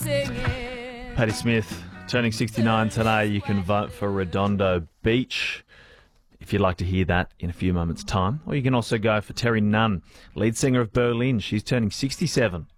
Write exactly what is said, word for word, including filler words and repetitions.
singing. Patti Smith, turning sixty-nine today. You can vote for Redondo Beach if you'd like to hear that in a few moments' time. Or you can also go for Terry Nunn, lead singer of Berlin. She's turning sixty-seven.